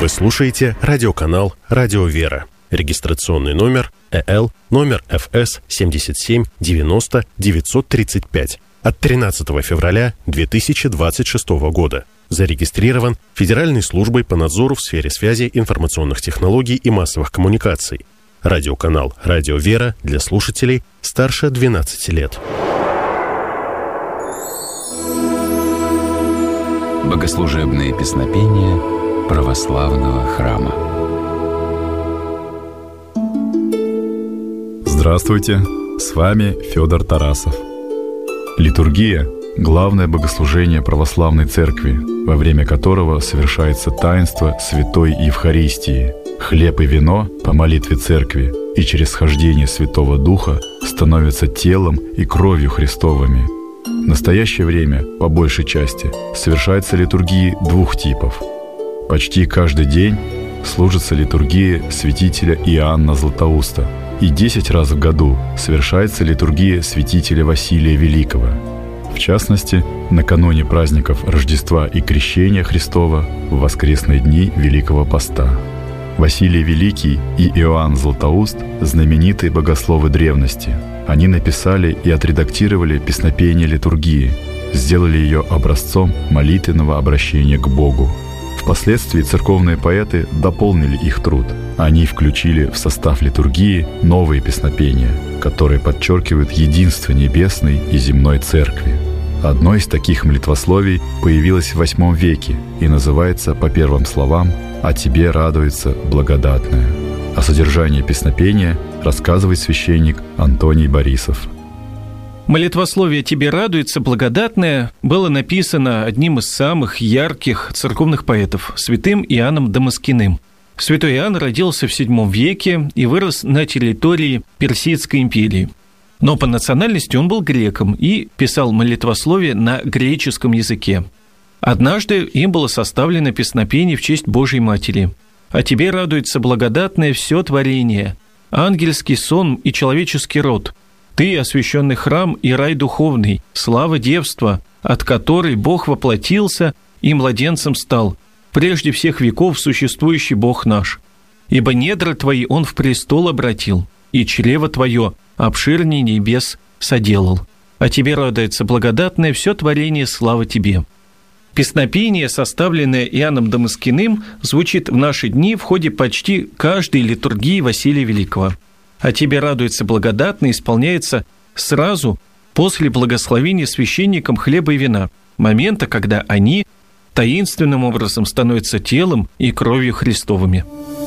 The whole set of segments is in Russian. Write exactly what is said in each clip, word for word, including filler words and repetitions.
Вы слушаете радиоканал «Радио Вера». Регистрационный номер э эл, номер эф эс семьдесят семь девяносто девятьсот тридцать пять от тринадцатого февраля две тысячи двадцать шестого года. Зарегистрирован Федеральной службой по надзору в сфере связи, информационных технологий и массовых коммуникаций. Радиоканал «Радио Вера» для слушателей старше двенадцати лет. Богослужебные песнопения православного храма. Здравствуйте, с вами Федор Тарасов. Литургия – главное богослужение православной церкви, во время которого совершается таинство Святой Евхаристии. Хлеб и вино по молитве церкви и через схождение Святого Духа становятся телом и кровью Христовыми. В настоящее время, по большей части, совершаются литургии двух типов. Почти каждый день служится литургия святителя Иоанна Златоуста, и десять раз в году совершается литургия святителя Василия Великого. В частности, накануне праздников Рождества и Крещения Христова в воскресные дни Великого Поста. Василий Великий и Иоанн Златоуст – знаменитые богословы древности. Они написали и отредактировали песнопение литургии, сделали ее образцом молитвенного обращения к Богу. Впоследствии церковные поэты дополнили их труд. Они включили в состав литургии новые песнопения, которые подчеркивают единство небесной и земной церкви. Одно из таких молитвословий появилось в восьмом веке и называется по первым словам «О тебе радуется благодатная». О содержании песнопения рассказывает священник Антоний Борисов. Молитвословие «Тебе радуется благодатное» было написано одним из самых ярких церковных поэтов, святым Иоанном Дамаскиным. Святой Иоанн родился в седьмом веке и вырос на территории Персидской империи. Но по национальности он был греком и писал молитвословие на греческом языке. Однажды им было составлено песнопение в честь Божьей Матери. «О тебе радуется благодатное все творение, ангельский сон и человеческий род. Ты, освященный храм и рай духовный, слава девства, от которой Бог воплотился и младенцем стал, прежде всех веков существующий Бог наш. Ибо недра твои Он в престол обратил, и чрево твое обширней небес соделал. О тебе радуется благодатное все творение, слава тебе». Песнопение, составленное Иоанном Дамаскиным, звучит в наши дни в ходе почти каждой литургии Василия Великого. «О тебе радуется благодатно» исполняется сразу после благословения священником хлеба и вина, момента, когда они таинственным образом становятся телом и кровью Христовыми.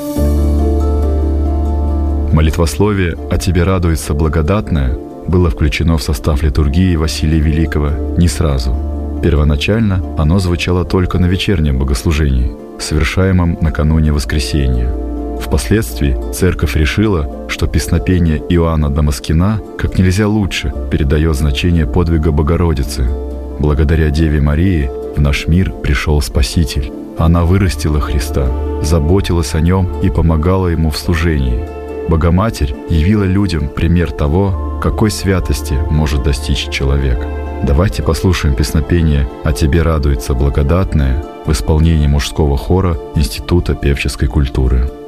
Молитвословие «О тебе радуется благодатное» было включено в состав литургии Василия Великого не сразу. Первоначально оно звучало только на вечернем богослужении, совершаемом накануне Воскресения. Впоследствии церковь решила, что песнопение Иоанна Дамаскина как нельзя лучше передает значение подвига Богородицы. Благодаря Деве Марии в наш мир пришел Спаситель. Она вырастила Христа, заботилась о нем и помогала ему в служении. Богоматерь явила людям пример того, какой святости может достичь человек. Давайте послушаем песнопение «О тебе радуется благодатное» в исполнении мужского хора Института певческой культуры.